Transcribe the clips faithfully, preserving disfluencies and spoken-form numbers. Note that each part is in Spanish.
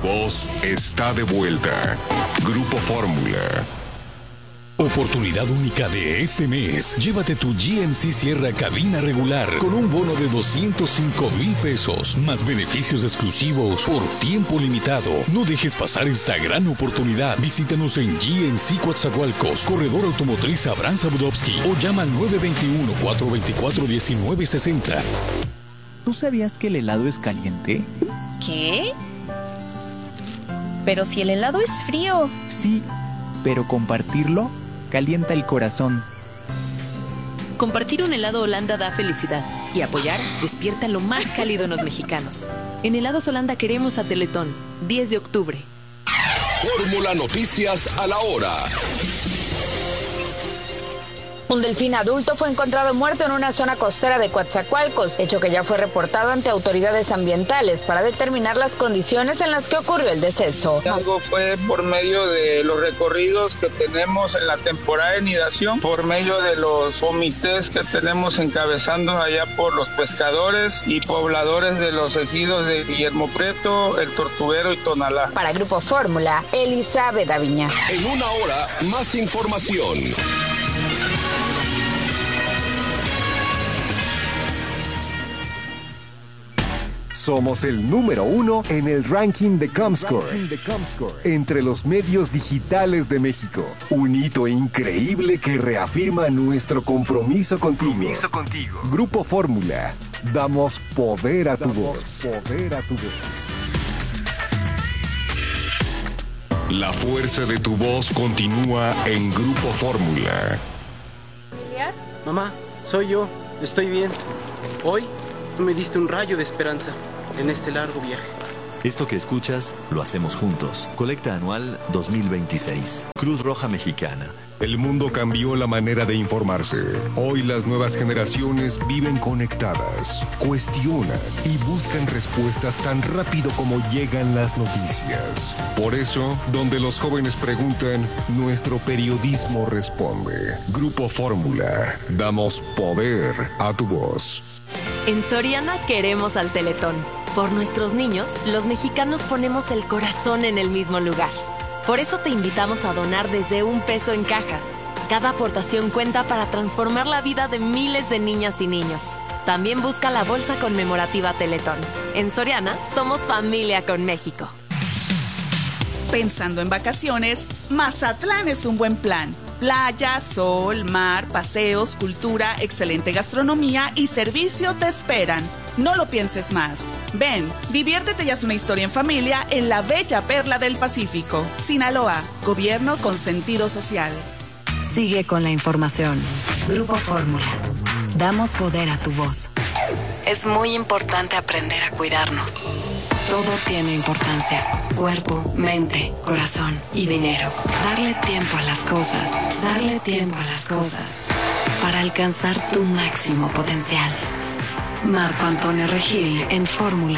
voz está de vuelta. Grupo Fórmula. Oportunidad única de este mes. Llévate tu G M C Sierra cabina regular con un bono de doscientos cinco mil pesos, más beneficios exclusivos por tiempo limitado. No dejes pasar esta gran oportunidad. Visítanos en G M C Coatzacoalcos, Corredor Automotriz Abraham Zabudowski, o llama al nueve dos uno, cuatro dos cuatro, uno nueve seis cero. ¿Tú sabías que el helado es caliente? ¿Qué? Pero si el helado es frío. Sí, pero compartirlo calienta el corazón. Compartir un helado Holanda da felicidad y apoyar despierta lo más cálido en los mexicanos. En Helados Holanda queremos a Teletón, diez de octubre. Fórmula Noticias a la hora. Un delfín adulto fue encontrado muerto en una zona costera de Coatzacoalcos, hecho que ya fue reportado ante autoridades ambientales para determinar las condiciones en las que ocurrió el deceso. Algo fue por medio de los recorridos que tenemos en la temporada de nidación, por medio de los comités que tenemos encabezando allá por los pescadores y pobladores de los ejidos de Guillermo Prieto, El Tortuguero y Tonalá. Para Grupo Fórmula, Elizabeth Aviña. En una hora, más información. Somos el número uno en el ranking de Comscore, entre los medios digitales de México. Un hito increíble que reafirma nuestro compromiso contigo. Grupo Fórmula. Damos poder a tu voz. Poder a tu voz. La fuerza de tu voz continúa en Grupo Fórmula. Mamá, soy yo. Estoy bien. Hoy tú me diste un rayo de esperanza en este largo viaje. Esto que escuchas, lo hacemos juntos. Colecta anual dos mil veintiséis. Cruz Roja Mexicana. El mundo cambió la manera de informarse. Hoy las nuevas generaciones viven conectadas, cuestionan y buscan respuestas tan rápido como llegan las noticias. Por eso, donde los jóvenes preguntan, nuestro periodismo responde. Grupo Fórmula. Damos poder a tu voz. En Soriana queremos al Teletón. Por nuestros niños, los mexicanos ponemos el corazón en el mismo lugar. Por eso te invitamos a donar desde un peso en cajas. Cada aportación cuenta para transformar la vida de miles de niñas y niños. También busca la bolsa conmemorativa Teletón. En Soriana, somos familia con México. Pensando en vacaciones, Mazatlán es un buen plan. Playa, sol, mar, paseos, cultura, excelente gastronomía y servicio te esperan. No lo pienses más. Ven, diviértete y haz una historia en familia en la bella perla del Pacífico. Sinaloa, gobierno con sentido social. Sigue con la información. Grupo Fórmula. Damos poder a tu voz. Es muy importante aprender a cuidarnos. Todo tiene importancia. Cuerpo, mente, corazón y dinero. Darle tiempo a las cosas. Darle tiempo a las cosas. Para alcanzar tu máximo potencial. Marco Antonio Regil en Fórmula.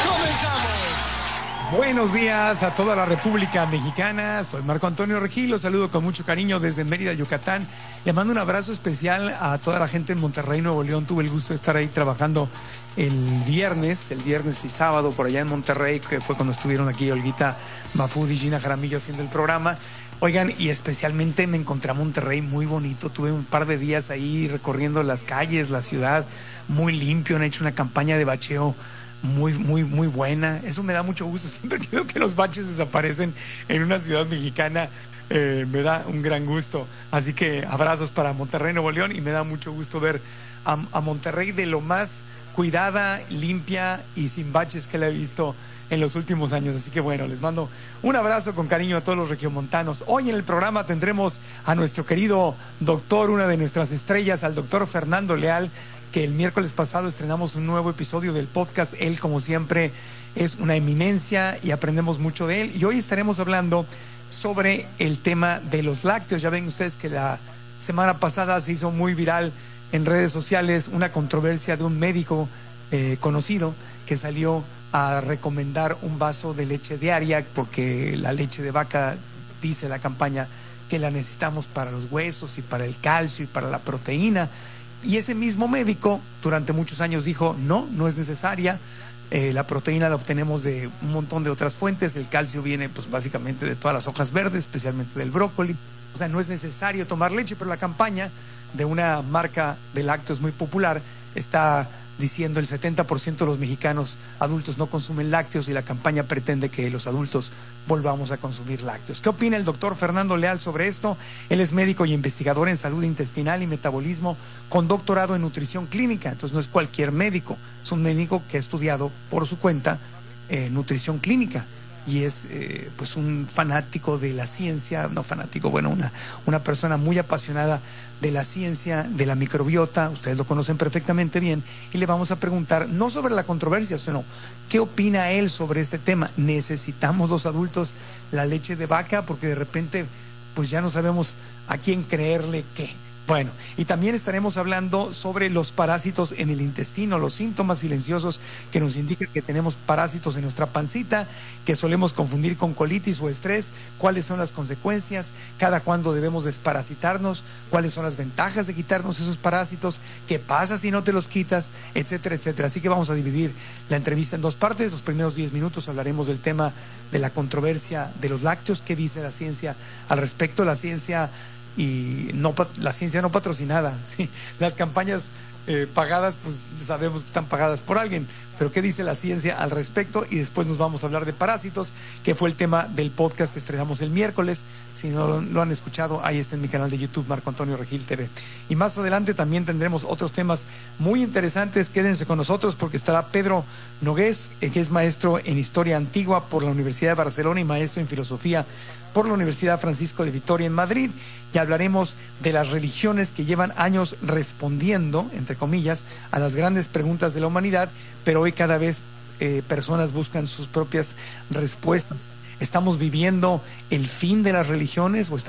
Buenos días a toda la República Mexicana. Soy Marco Antonio Regil, los saludo con mucho cariño desde Mérida, Yucatán. Le mando un abrazo especial a toda la gente en Monterrey, Nuevo León. Tuve el gusto de estar ahí trabajando el viernes, el viernes y sábado por allá en Monterrey, que fue cuando estuvieron aquí Olguita Mafud y Gina Jaramillo haciendo el programa. Oigan, y especialmente me encontré a Monterrey muy bonito. Tuve un par de días ahí recorriendo las calles, la ciudad, muy limpio. Han hecho una campaña de bacheo muy, muy, muy buena. Eso me da mucho gusto. Siempre que veo que los baches desaparecen en una ciudad mexicana, eh, me da un gran gusto. Así que abrazos para Monterrey, Nuevo León, y me da mucho gusto ver a, a Monterrey de lo más cuidada, limpia y sin baches que la he visto en los últimos años. Así que bueno, les mando un abrazo con cariño a todos los regiomontanos. Hoy en el programa tendremos a nuestro querido doctor, una de nuestras estrellas, al doctor Fernando Leal, que el miércoles pasado estrenamos un nuevo episodio del podcast. Él, como siempre, es una eminencia y aprendemos mucho de él. Y hoy estaremos hablando sobre el tema de los lácteos. Ya ven ustedes que la semana pasada se hizo muy viral en redes sociales una controversia de un médico eh, conocido que salió a recomendar un vaso de leche diaria porque la leche de vaca, dice la campaña, que la necesitamos para los huesos y para el calcio y para la proteína. Y ese mismo médico durante muchos años dijo, no, no es necesaria, Eh, la proteína la obtenemos de un montón de otras fuentes. El calcio viene pues básicamente de todas las hojas verdes, especialmente del brócoli. O sea, no es necesario tomar leche, pero la campaña de una marca de lácteos muy popular está diciendo el setenta por ciento de los mexicanos adultos no consumen lácteos y la campaña pretende que los adultos volvamos a consumir lácteos. ¿Qué opina el doctor Fernando Leal sobre esto? Él es médico y investigador en salud intestinal y metabolismo con doctorado en nutrición clínica. Entonces no es cualquier médico, es un médico que ha estudiado por su cuenta eh, nutrición clínica. Y es eh, pues un fanático de la ciencia, no fanático, bueno, una, una persona muy apasionada de la ciencia, de la microbiota, ustedes lo conocen perfectamente bien, y le vamos a preguntar, no sobre la controversia, sino qué opina él sobre este tema. ¿Necesitamos los adultos la leche de vaca? Porque de repente pues ya no sabemos a quién creerle qué. Bueno, y también estaremos hablando sobre los parásitos en el intestino, los síntomas silenciosos que nos indican que tenemos parásitos en nuestra pancita, que solemos confundir con colitis o estrés, cuáles son las consecuencias, cada cuándo debemos desparasitarnos, cuáles son las ventajas de quitarnos esos parásitos, qué pasa si no te los quitas, etcétera, etcétera. Así que vamos a dividir la entrevista en dos partes. Los primeros diez minutos hablaremos del tema de la controversia de los lácteos, qué dice la ciencia al respecto, la ciencia... y no la ciencia no patrocinada, ¿sí? Las campañas eh, pagadas, pues sabemos que están pagadas por alguien, pero ¿qué dice la ciencia al respecto? Y después nos vamos a hablar de parásitos, que fue el tema del podcast que estrenamos el miércoles. Si no lo han escuchado, ahí está en mi canal de YouTube, Marco Antonio Regil T V. Y más adelante también tendremos otros temas muy interesantes. Quédense con nosotros porque estará Pedro Nogués, que es maestro en Historia Antigua por la Universidad de Barcelona y maestro en Filosofía por la Universidad Francisco de Vitoria en Madrid, y hablaremos de las religiones que llevan años respondiendo, entre comillas, a las grandes preguntas de la humanidad, pero hoy cada vez eh, personas buscan sus propias respuestas. ¿Estamos viviendo el fin de las religiones o estamos